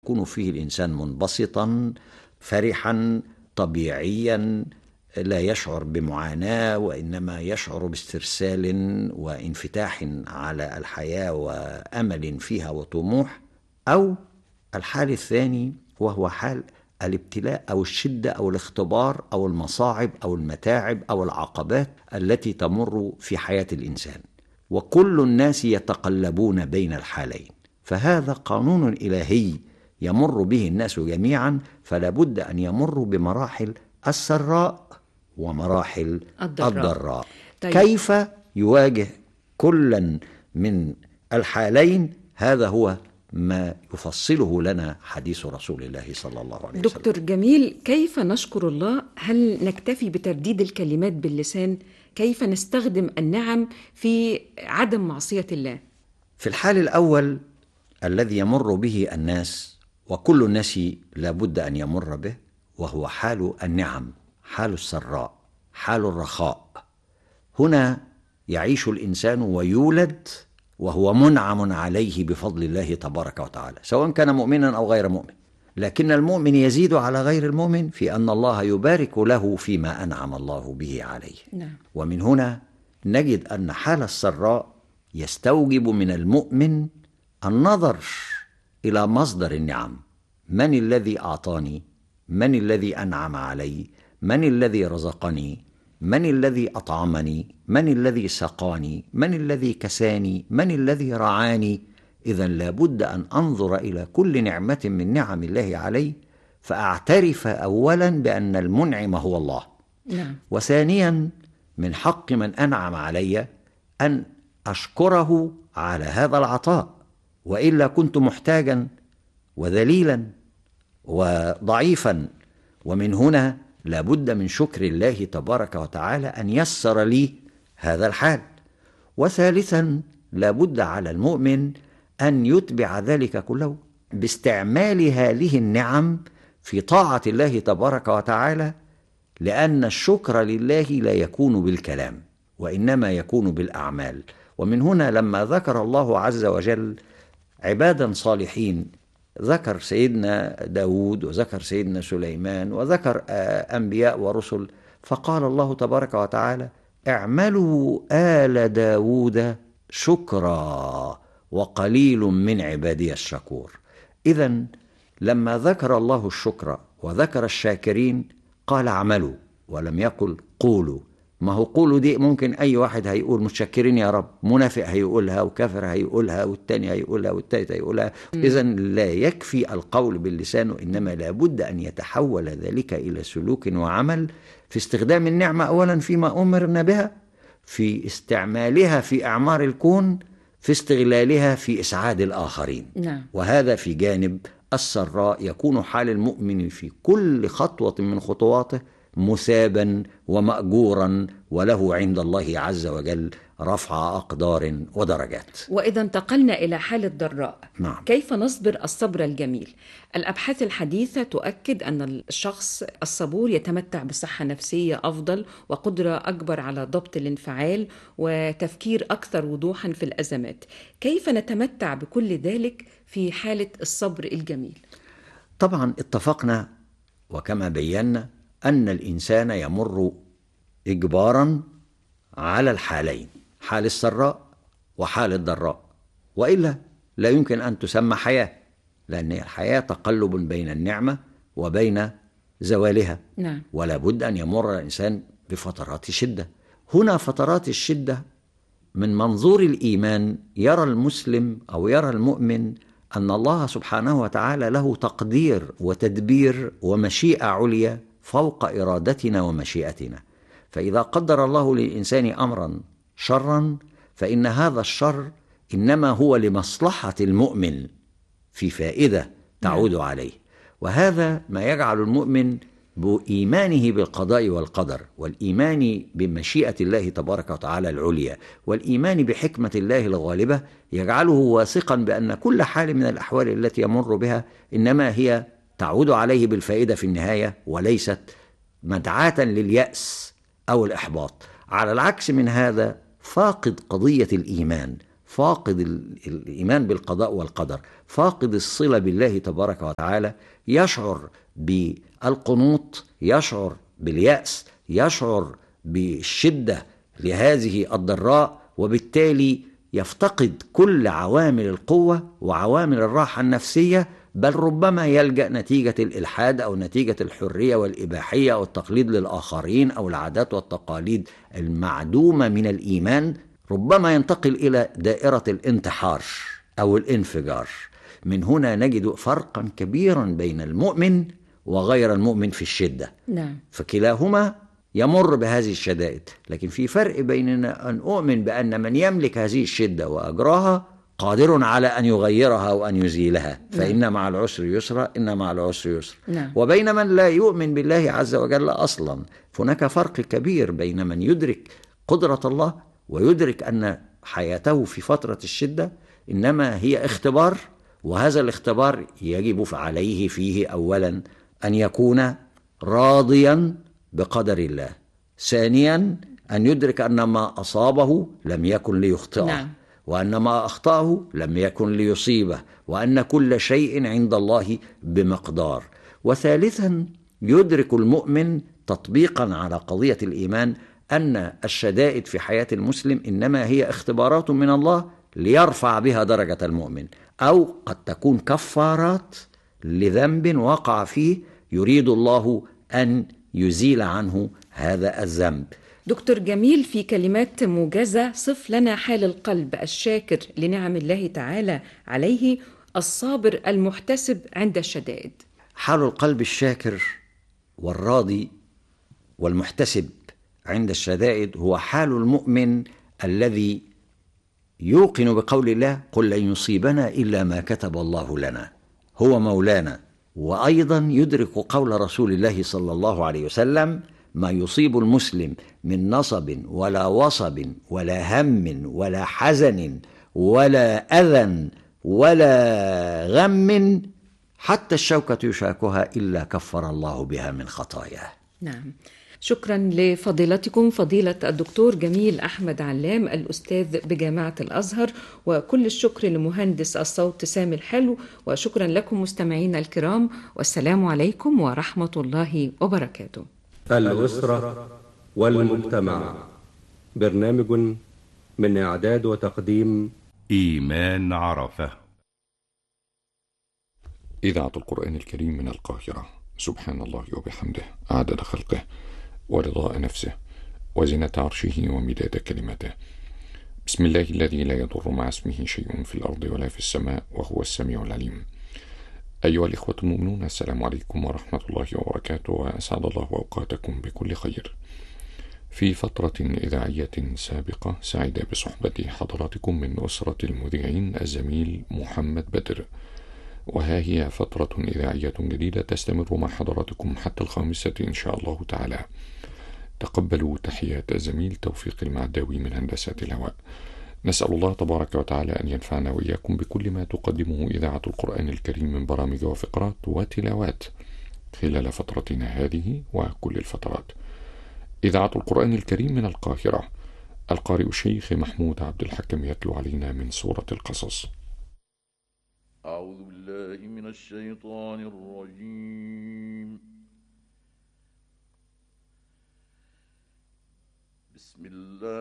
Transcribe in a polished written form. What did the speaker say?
يكون فيه الإنسان منبسطا فرحا طبيعيا، لا يشعر بمعاناة وإنما يشعر باسترسال وانفتاح على الحياة وأمل فيها وطموح. أو الحال الثاني وهو حال الابتلاء أو الشدة أو الاختبار أو المصاعب أو المتاعب أو العقبات التي تمر في حياة الإنسان، وكل الناس يتقلبون بين الحالين، فهذا قانون إلهي يمر به الناس جميعا، فلا بد أن يمروا بمراحل السراء ومراحل الضراء. طيب. كيف يواجه كلا من الحالين؟ هذا هو ما يفصله لنا حديث رسول الله صلى الله عليه وسلم. دكتور جميل، كيف نشكر الله؟ هل نكتفي بترديد الكلمات باللسان؟ كيف نستخدم النعم في عدم معصية الله؟ في الحال الأول الذي يمر به الناس وكل الناس لا بد أن يمر به، وهو حال النعم، حال السراء، حال الرخاء. هنا يعيش الإنسان ويولد وهو منعم عليه بفضل الله تبارك وتعالى، سواء كان مؤمنا أو غير مؤمن، لكن المؤمن يزيد على غير المؤمن في أن الله يبارك له فيما أنعم الله به عليه. نعم. ومن هنا نجد أن حال السراء يستوجب من المؤمن النظر إلى مصدر النعم. من الذي أعطاني؟ من الذي أنعم علي؟ من الذي رزقني؟ من الذي أطعمني؟ من الذي سقاني؟ من الذي كساني؟ من الذي رعاني؟ إذن لابد أن أنظر إلى كل نعمة من نعم الله علي، فأعترف أولا بأن المنعم هو الله. نعم. وثانيا من حق من أنعم علي أن أشكره على هذا العطاء، وإلا كنت محتاجا وذليلا وضعيفا. ومن هنا لابد من شكر الله تبارك وتعالى أن يسر لي هذا الحال. وثالثا لابد على المؤمن أن يتبع ذلك كله باستعمال هذه النعم في طاعة الله تبارك وتعالى، لأن الشكر لله لا يكون بالكلام وإنما يكون بالأعمال. ومن هنا لما ذكر الله عز وجل عبادا صالحين، ذكر سيدنا داود وذكر سيدنا سليمان وذكر أنبياء ورسل، فقال الله تبارك وتعالى: اعملوا آل داود شكرا وقليل من عبادي الشكور. إذن لما ذكر الله الشكر وذكر الشاكرين قال اعملوا ولم يقل قولوا. ما هو قولوا دي ممكن أي واحد هيقول متشكرين يا رب، منافق هيقولها وكافر هيقولها والتاني هيقولها والتالت هيقولها. إذن لا يكفي القول باللسان، إنما لابد أن يتحول ذلك إلى سلوك وعمل في استخدام النعمة أولا فيما أمرنا بها، في استعمالها في أعمار الكون، في استغلالها في إسعاد الآخرين. نعم. وهذا في جانب السراء يكون حال المؤمن في كل خطوة من خطواته مثابا ومأجورا، وله عند الله عز وجل رفع أقدار ودرجات. وإذا انتقلنا إلى حال الضراء، نعم. كيف نصبر الصبر الجميل؟ الأبحاث الحديثة تؤكد أن الشخص الصبور يتمتع بصحة نفسية أفضل وقدرة أكبر على ضبط الانفعال وتفكير أكثر وضوحا في الأزمات. كيف نتمتع بكل ذلك في حالة الصبر الجميل؟ طبعا اتفقنا وكما بينا أن الإنسان يمر إجبارا على الحالين، حال السراء وحال الضراء، وإلا لا يمكن أن تسمى حياة، لأن الحياة تقلب بين النعمة وبين زوالها. نعم. ولا بد أن يمر الإنسان بفترات شدة. هنا فترات الشدة من منظور الإيمان يرى المسلم أو يرى المؤمن أن الله سبحانه وتعالى له تقدير وتدبير ومشيئة عليا فوق إرادتنا ومشيئتنا. فإذا قدر الله للإنسان أمرا شرا فإن هذا الشر إنما هو لمصلحة المؤمن، في فائدة تعود عليه. وهذا ما يجعل المؤمن بإيمانه بالقضاء والقدر، والإيمان بمشيئة الله تبارك وتعالى العليا، والإيمان بحكمة الله الغالبة، يجعله واثقا بأن كل حال من الأحوال التي يمر بها إنما هي تعود عليه بالفائدة في النهاية، وليست مدعاة لليأس أو الإحباط. على العكس من هذا، فاقد قضية الإيمان، فاقد الإيمان بالقضاء والقدر، فاقد الصلة بالله تبارك وتعالى، يشعر بالقنوط، يشعر باليأس، يشعر بالشدة لهذه الضراء، وبالتالي يفتقد كل عوامل القوة وعوامل الراحة النفسية، بل ربما يلجأ نتيجة الإلحاد أو نتيجة الحرية والإباحية أو التقليد للآخرين أو العادات والتقاليد المعدومة من الإيمان، ربما ينتقل إلى دائرة الانتحار أو الانفجار. من هنا نجد فرقا كبيرا بين المؤمن وغير المؤمن في الشدة. نعم. فكلاهما يمر بهذه الشدائد، لكن في فرق بين أن أؤمن بأن من يملك هذه الشدة وأجراها قادر على أن يغيرها وأن يزيلها، فإن مع العسر يسرا، إن مع العسر يسرا، وبين من لا يؤمن بالله عز وجل أصلا. هناك فرق كبير بين من يدرك قدرة الله ويدرك أن حياته في فترة الشدة إنما هي اختبار، وهذا الاختبار يجب عليه فيه أولا أن يكون راضيا بقدر الله، ثانيا أن يدرك أن ما أصابه لم يكن ليخطئه، وأن ما أخطأه لم يكن ليصيبه، وأن كل شيء عند الله بمقدار، وثالثا يدرك المؤمن تطبيقا على قضية الإيمان أن الشدائد في حياة المسلم إنما هي اختبارات من الله ليرفع بها درجة المؤمن، أو قد تكون كفارات لذنب وقع فيه يريد الله أن يزيل عنه هذا الذنب. دكتور جميل، في كلمات موجزة صف لنا حال القلب الشاكر لنعم الله تعالى عليه، الصابر المحتسب عند الشدائد. حال القلب الشاكر والراضي والمحتسب عند الشدائد هو حال المؤمن الذي يوقن بقول الله: قل لن يصيبنا إلا ما كتب الله لنا، هو مولانا. وأيضا يدرك قول رسول الله صلى الله عليه وسلم: ما يصيب المسلم من نصب ولا وصب ولا هم ولا حزن ولا أذى ولا غم حتى الشوكة يشاكها إلا كفر الله بها من خطاياه. نعم. شكرا لفضيلتكم فضيلة الدكتور جميل أحمد علام الأستاذ بجامعة الأزهر، وكل الشكر لمهندس الصوت سامي الحلو، وشكرا لكم مستمعينا الكرام، والسلام عليكم ورحمة الله وبركاته. الأسرة والمجتمع، برنامج من إعداد وتقديم إيمان عرفة. إذاعة القرآن الكريم من القاهرة. سبحان الله وبحمده، عدد خلقه ورضاء نفسه وزنة عرشه ومداد كلمته. بسم الله الذي لا يضر مع اسمه شيء في الأرض ولا في السماء وهو السميع العليم. أيها الإخوة المؤمنون، السلام عليكم ورحمة الله وبركاته، وأسعد الله أوقاتكم بكل خير. في فترة إذاعية سابقة سعد بصحبة حضراتكم من أسرة المذيعين الزميل محمد بدر، وها هي فترة إذاعية جديدة تستمر مع حضراتكم حتى 5 إن شاء الله تعالى. تقبلوا تحيات الزميل توفيق المعداوي من هندسة الهواء. نسأل الله تبارك وتعالى أن ينفعنا وإياكم بكل ما تقدمه إذاعة القرآن الكريم من برامج وفقرات وتلاوات خلال فترتنا هذه وكل الفترات. إذاعة القرآن الكريم من القاهرة. القارئ الشيخ محمود عبد الحكم يتلو علينا من سورة القصص. أعوذ بالله من الشيطان الرجيم. بسم الله